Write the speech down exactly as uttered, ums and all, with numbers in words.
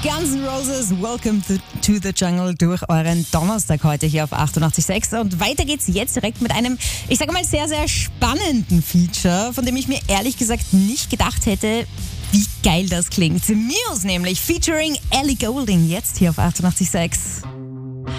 Guns N' Roses, Welcome to, to the Jungle durch euren Donnerstag heute hier auf achtundachtzig Komma sechs. Und weiter geht's jetzt direkt mit einem, ich sage mal, sehr, sehr spannenden Feature, von dem ich mir ehrlich gesagt nicht gedacht hätte, wie geil das klingt. Muse nämlich, featuring Ellie Goulding, jetzt hier auf achtundachtzig Komma sechs.